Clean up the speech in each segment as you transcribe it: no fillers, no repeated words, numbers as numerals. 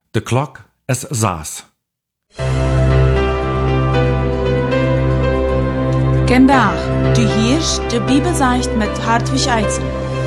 De klok is 6. Vandaag, du hörst de Bibelzeit mit Hartwig Eidser.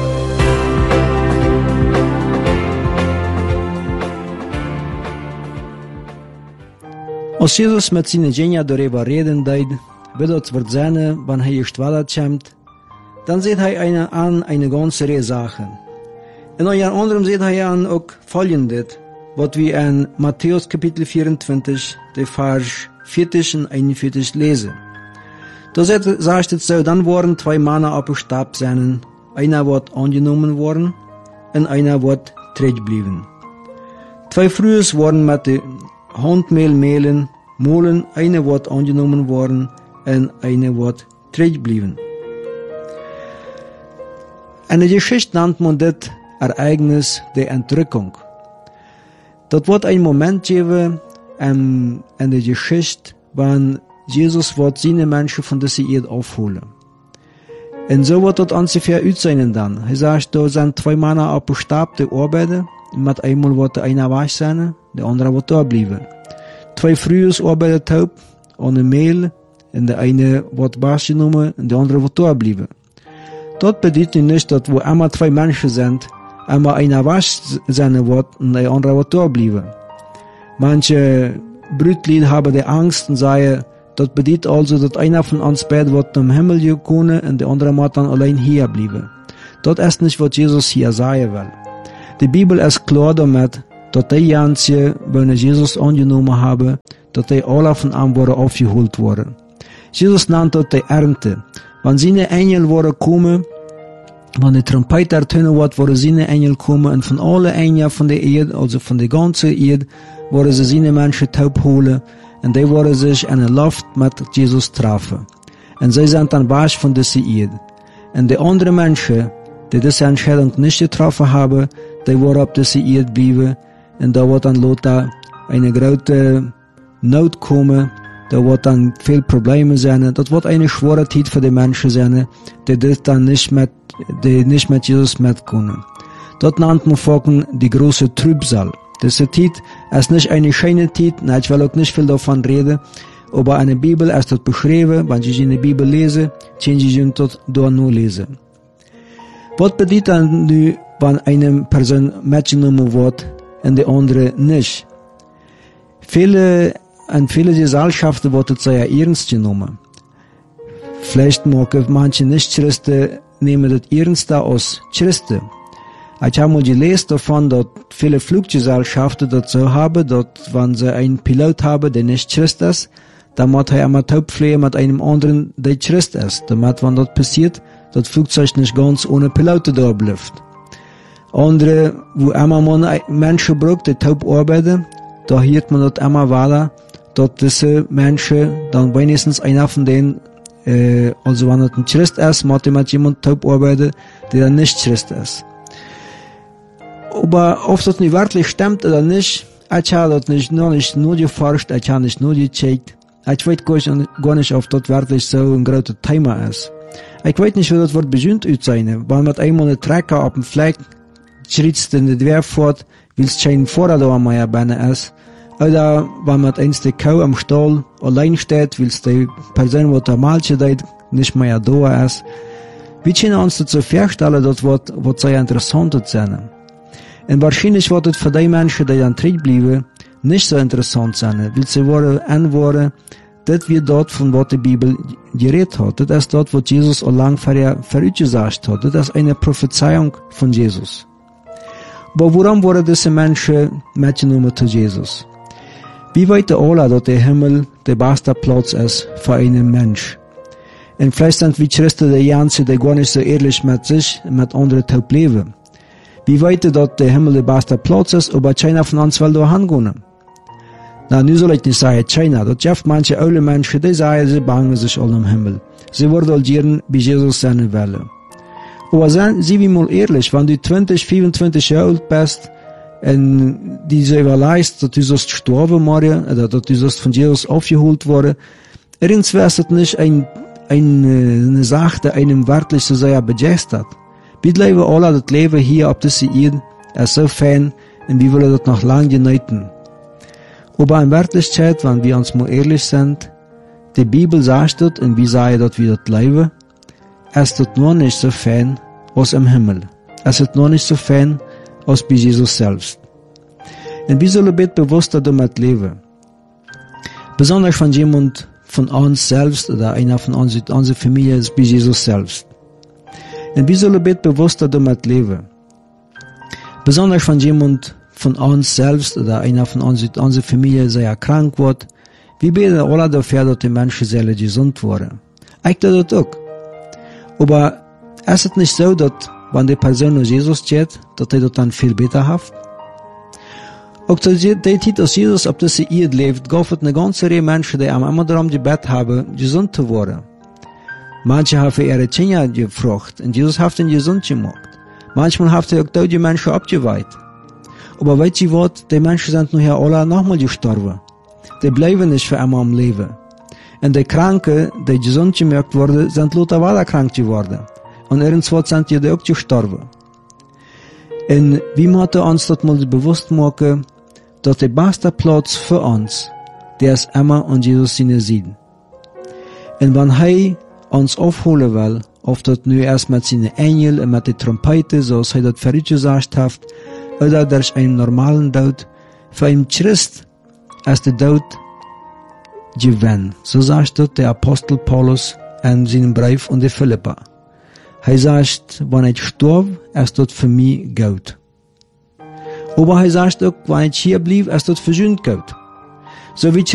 Als Jesus met zijn genia darüber reden deed, wie dat wird sein, wann hij gestwaddert komt, dann sieht hij eine ganze Reihe Sachen. En unter anderem sieht hij an ook folgendes, wat we in Matthäus Kapitel 24, de Vers 40 und 41 lesen. Da sagt es so, dann waren 2 Männer auf dem Stab sein, einer wird angenommen worden und einer wird zurückgeblieben. 2 Frühes waren mit der Handmehl mehlen, einer wird angenommen worden und einer wird zurückgeblieben. In der Geschichte nennt man das Ereignis der Entrückung. Das wird ein Moment geben in der Geschichte, wann Jesus wird seine Menschen von dieser Erde aufholen. Und so wird das ungefähr aussehen dann. Er sagt, da sind 2 Männer auf dem Stab, die arbeiten. Mit einmal wird einer wach sein, der andere wird da bleiben. 2 Frühes arbeiten taub, ohne Mehl, und der eine wird wach genommen, und der andere wird da bleiben. Das bedeutet nicht, dass wo immer 2 Menschen sind, immer einer wach sein wird, und der andere wird da bleiben. Manche Brütlied haben die Angst und sagen, das bedeutet also, dass einer von uns beiden wird zum Himmel gekommen und der andere wird dann allein hier bleiben. Das ist nicht, was Jesus hier sagen will. Die Bibel ist klar damit, dass die Ganzen, wenn Jesus angenommen haben, dass die alle von ihm aufgeholt wurden. Jesus nannte das die Ernte. Wenn seine Engel kommen, wenn die Trompete ertönen wird, werden seine Engel kommen und von allen Engeln von der Erde, also von der ganzen Erde, werden sie seine Menschen taub holen und die werden sich in der Luft mit Jesus treffen. Und sie sind dann wach von dieser Erde. Und die anderen Menschen, die diese Entscheidung nicht getroffen haben, die werden auf dieser Erde bleiben und da wird dann lauter eine große Not kommen, da wird dann viel Probleme sein, das wird eine schwere Zeit für die Menschen sein, die das dann nicht mit Jesus mitkommen. Dort nennt man folgen die große Trübsal. Diese Zeit ist nicht eine schöne Zeit, ich will auch nicht viel davon reden, aber in der Bibel ist das beschrieben, wenn ich in der Bibel lese, können Sie das da nur lesen. Was bedeutet dann, wenn eine Person mitgenommen wird und die andere nicht? In vielen Gesellschaften wird es sehr ernst genommen. Vielleicht mag manche Nicht-Christen nehmen das ernster als Christen. Ich habe mal gelesen davon, dass viele Fluggesellschaften das so haben, dass wenn sie einen Pilot haben, der nicht Christ ist, dann muss er immer taub fliegen mit einem anderen, der Christ ist. Damit, wenn das passiert, das Flugzeug nicht ganz ohne Piloten da bleibt. Andere, wo immer man Menschen braucht, die taub arbeiten, da hört man das immer weiter, dass diese Menschen, dann wenigstens einer von denen, also wenn das ein Christ ist, muss mit jemand taub arbeiten, der dann nicht Christ ist. Aber ob das nicht wirklich stimmt oder nicht, ich habe das noch nicht nur geforscht, ich habe nicht nur gecheckt. Ich weiß gar nicht, ob das wirklich so ein großes Thema ist. Ich weiß nicht, wie das wird bestimmt sein. Wenn man einmal einen Trecker auf dem Fleck schritt in die Wehr fährt, weil es kein Vorder mehr bei ist. Oder wenn man eins die Kuh am Stall allein steht, weil es die Person, die der Malche steht, nicht mehr da ist. Wir können uns das so vorstellen, das wird sehr interessant sein. Und wahrscheinlich wird es für die Menschen, die dann zurückbleiben, nicht so interessant sein, weil sie antworten, das wird dort, von was die Bibel geredet hat. Das ist dort, was Jesus auch lang vorausgesagt hat. Das ist eine Prophezeiung von Jesus. Aber warum wurden diese Menschen mitgenommen zu Jesus? Wir wissen alle, dass der Himmel der beste Platz ist für einen Mensch. Und vielleicht sind wir Christen die Ganzen, die gar nicht so ehrlich mit sich und mit anderen taub leben. Wir wissen, dass der Himmel der beste Platz ist, aber keiner von uns will da hingehen. Na, nu soll ich nicht sagen, keiner. Das gibt manche alte Menschen, die sagen, sie bangen sich alle im Himmel. Sie wollen all gern bei Jesus sein wollen. Aber seien wir mal ehrlich, wenn du 20, 25 Jahre alt bist, und die so überleist, dass du sollst sterben morgen, oder dass du sollst von Jesus aufgeholt worden, irgendwie ist das nicht eine Sache, die einem wirklich so sehr begeistert. Wir leben alle das Leben hier auf dieser Erde, ist so fein, und wir wollen das noch lange genießen. Aber in Wirklichkeit, wenn wir uns mal ehrlich sind, die Bibel sagt das und wir sagen, dass wir das leben, es ist noch nicht so fein als im Himmel. Es ist noch nicht so fein als bei Jesus selbst. Und wir sollen bitte bewusster damit leben. Besonders wenn jemand von uns selbst oder einer von uns in unserer Familie ist bei Jesus selbst. Und wir sollen bitte bewusster damit leben. Besonders wenn jemand von uns selbst oder einer von uns in unserer Familie sehr krank wird, wir beten alle dafür, dass die Menschen sehr gesund werden. Ich tue das auch. Aber es ist nicht so, dass, wenn die Person aus Jesus steht, dass er das dann viel besser hat. Auch zu der Zeit, als Jesus auf dieser Erde lebt, gab es eine ganze Reihe Menschen, die immer darum gebeten haben, gesund zu werden. Manche haben ihre Kinder gefragt, und Jesus hat ihn gesund gemacht. Manchmal hat er auch die Menschen abgeweiht. Aber weißt du was, die Menschen sind nachher alle nochmal gestorben. Die bleiben nicht für immer am Leben. Und die Kranken, die gesund gemacht wurden, sind lauter weiter krank geworden. Und irgendwann sind die auch gestorben. Und wir müssen uns das mal bewusst machen, dass der beste Platz für uns, der ist immer an Jesus seine Seite. Und wenn er uns aufholen will, ob das nur erst mit seinen Engeln und mit den Trompeten, so als er das vorhin gesagt hat, oder durch einen normalen Tod, für einen Christ ist der Tod gewinn. So sagt das der Apostel Paulus in seinem Brief an die Philipper. Er sagt, wenn ich sterbe, ist das für mich gut. Aber er sagt auch, wenn ich hier blieb, ist das für ihn gut. So wie